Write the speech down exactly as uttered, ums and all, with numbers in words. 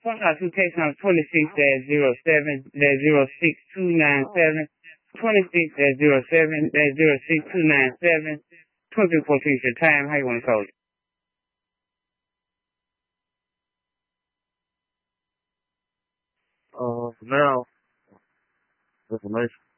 Phone out two text on twenty-six dash zero seven dash zero six two nine seven, twenty-six dash zero seven dash zero six two nine seven, twenty-three fourteen is your time. How you want to code it? Uh, for now, information.